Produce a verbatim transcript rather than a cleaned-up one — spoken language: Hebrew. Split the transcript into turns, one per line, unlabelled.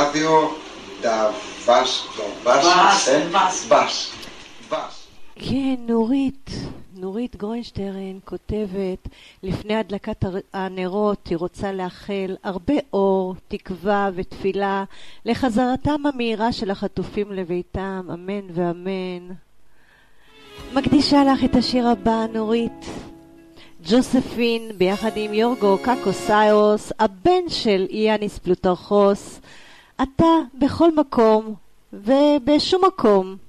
Radio da Was, was,
was,
was, was.
כן, נורית, נורית גרוינשטרן כותבת, לפני הדלקת הנרות היא רוצה לאחל הרבה אור, תקווה ותפילה לחזרתם המהירה של החטופים לביתם, אמן ואמן. מקדישה לך את השיר הבא, נורית. ג'וספין ביחד עם יורגו קקוסאוס, הבן של איאניס פלוטרכוס, אתה בכל מקום ובשום מקום.